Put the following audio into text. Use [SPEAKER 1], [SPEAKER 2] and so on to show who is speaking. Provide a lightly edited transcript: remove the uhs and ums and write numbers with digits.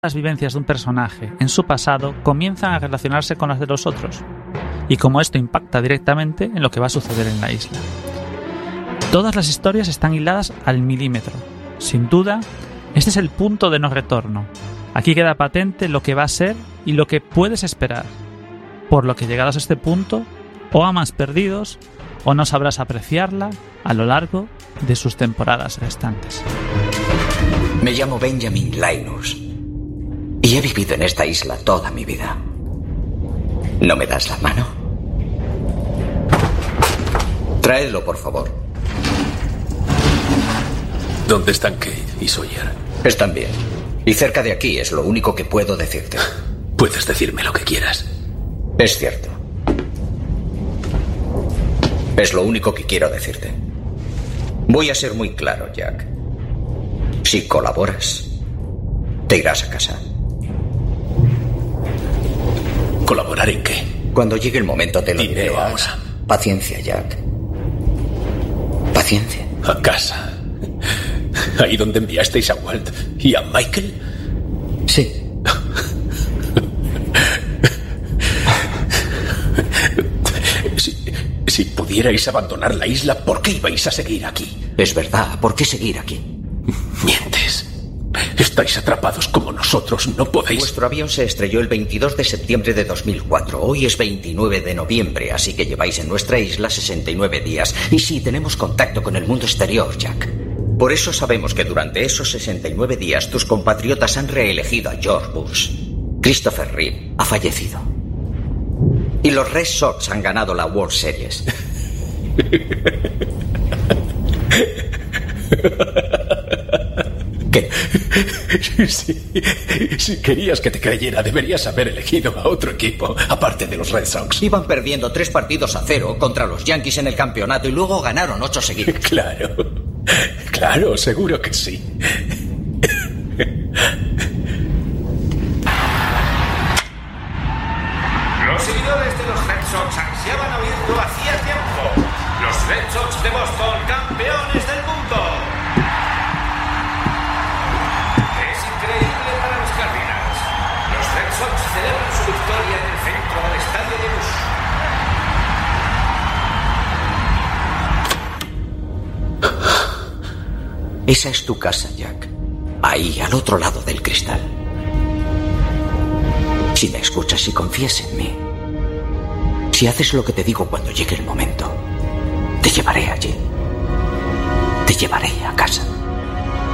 [SPEAKER 1] Las vivencias de un personaje en su pasado comienzan a relacionarse con las de los otros, y como esto impacta directamente en lo que va a suceder en la isla. Todas las historias están hiladas al milímetro. Sin duda, este es el punto de no retorno. Aquí queda patente lo que va a ser y lo que puedes esperar. Por lo que llegados a este punto, o amas Perdidos, o no sabrás apreciarla a lo largo de sus temporadas restantes.
[SPEAKER 2] Me llamo Benjamin Linus y he vivido en esta isla toda mi vida. ¿No me das la mano? Traedlo, por favor.
[SPEAKER 3] ¿Dónde están Kate y Sawyer?
[SPEAKER 2] Están bien. Y cerca de aquí es lo único que puedo decirte.
[SPEAKER 3] Puedes decirme lo que quieras.
[SPEAKER 2] Es cierto. Es lo único que quiero decirte. Voy a ser muy claro, Jack. Si colaboras, te irás a casa.
[SPEAKER 3] ¿Colaborar en qué?
[SPEAKER 2] Cuando llegue el momento te lo diré
[SPEAKER 3] ahora.
[SPEAKER 2] Paciencia, Jack. Paciencia.
[SPEAKER 3] A casa. ¿Ahí donde enviasteis a Walt y a Michael?
[SPEAKER 2] Sí.
[SPEAKER 3] Si pudierais abandonar la isla, ¿por qué ibais a seguir aquí?
[SPEAKER 2] Es verdad, ¿por qué seguir aquí?
[SPEAKER 3] Mientes. Estáis atrapados como nosotros, no podéis...
[SPEAKER 2] Vuestro avión se estrelló el 22 de septiembre de 2004. Hoy es 29 de noviembre, así que lleváis en nuestra isla 69 días. Y sí, tenemos contacto con el mundo exterior, Jack. Por eso sabemos que durante esos 69 días tus compatriotas han reelegido a George Bush. Christopher Reeve ha fallecido. Y los Red Sox han ganado la World Series. ¿Qué?
[SPEAKER 3] Si querías que te creyera, deberías haber elegido a otro equipo, aparte de los Red Sox.
[SPEAKER 2] Iban perdiendo 3-0 contra los Yankees en el campeonato y luego ganaron 8 seguidos.
[SPEAKER 3] Claro, seguro que sí.
[SPEAKER 4] Los seguidores de los Red Sox ansiaban oírlo hacía tiempo. Los Red Sox de Boston, campeones del mundo. Es increíble para los Cardinals. Los Red Sox celebran su victoria en el centro del estadio de Busch.
[SPEAKER 2] Esa es tu casa, Jack. Ahí, al otro lado del cristal. Si me escuchas y confías en mí, si haces lo que te digo cuando llegue el momento, te llevaré allí. Te llevaré a casa.